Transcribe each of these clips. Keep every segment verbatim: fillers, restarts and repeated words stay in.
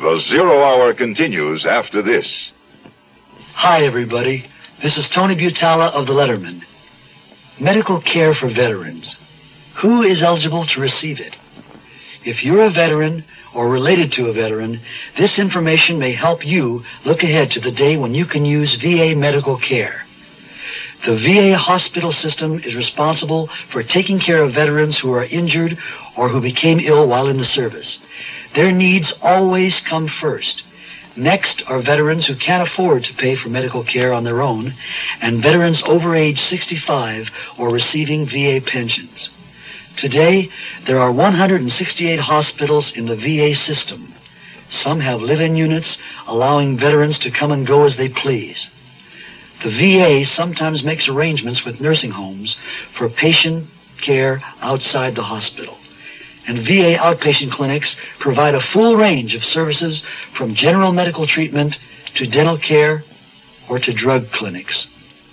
The Zero Hour continues after this. Hi, everybody. This is Tony Butala of the Letterman. Medical care for veterans. Who is eligible to receive it? If you're a veteran or related to a veteran, this information may help you look ahead to the day when you can use V A medical care. The V A hospital system is responsible for taking care of veterans who are injured or who became ill while in the service. Their needs always come first. Next are veterans who can't afford to pay for medical care on their own, and veterans over age sixty-five or receiving V A pensions. Today, there are one hundred sixty-eight hospitals in the V A system. Some have live-in units, allowing veterans to come and go as they please. The V A sometimes makes arrangements with nursing homes for patient care outside the hospital. And V A outpatient clinics provide a full range of services from general medical treatment to dental care or to drug clinics.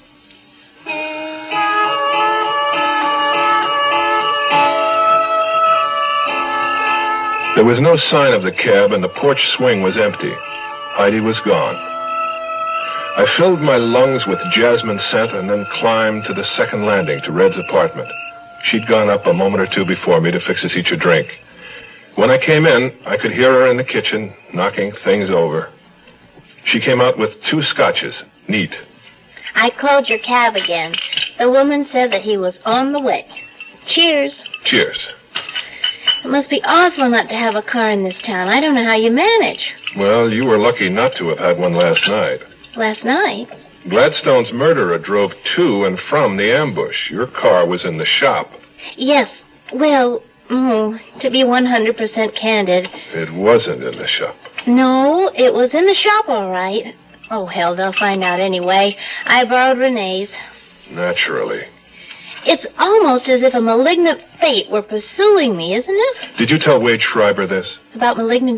There was no sign of the cab, and the porch swing was empty. Heidi was gone. I filled my lungs with jasmine scent and then climbed to the second landing to Red's apartment. She'd gone up a moment or two before me to fix us each a drink. When I came in, I could hear her in the kitchen, knocking things over. She came out with two scotches, neat. I called your cab again. The woman said that he was on the way. Cheers. Cheers. It must be awful not to have a car in this town. I don't know how you manage. Well, you were lucky not to have had one last night. Last night? Gladstone's murderer drove to and from the ambush. Your car was in the shop. Yes. Well, mm, to be one hundred percent candid... It wasn't in the shop. No, it was in the shop, all right. Oh, hell, they'll find out anyway. I borrowed Renee's. Naturally. It's almost as if a malignant fate were pursuing me, isn't it? Did you tell Wade Schreiber this? About malignant